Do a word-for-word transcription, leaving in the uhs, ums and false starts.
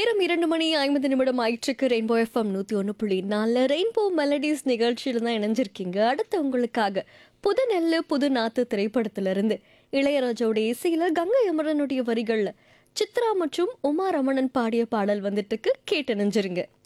நேரம் இரண்டு மணி ஐம்பது நிமிடம் ஆயிற்றுக்கு ரெயின்போ எஃப்எம் நூற்றி ஒன்று புள்ளி நாலு ரெயின்போ மெலடிஸ் நிகழ்ச்சியில் தான் இணைஞ்சிருக்கீங்க. அடுத்து உங்களுக்காக புது நெல்லு புது நாத்து திரைப்படத்திலிருந்து இளையராஜோட இசையில கங்கை அமரனுடைய வரிகள்ல சித்ரா மற்றும் உமா ரமணன் பாடிய பாடல் வந்துட்டுக்கு கேட்டு நினைஞ்சிருங்க.